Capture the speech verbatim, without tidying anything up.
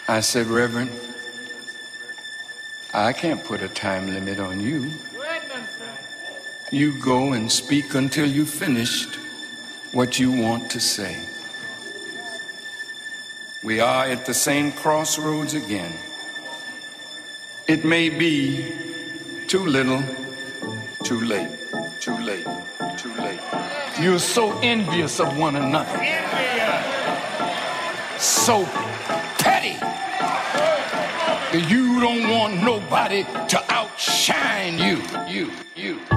I said, Reverend, I can't put a time limit on you. You go and speak until you finished what you want to say. We are at the same crossroads again. It may be too little, too late, too late, too late. You're so envious of one another. So petty. You don't want nobody to outshine you, you, you.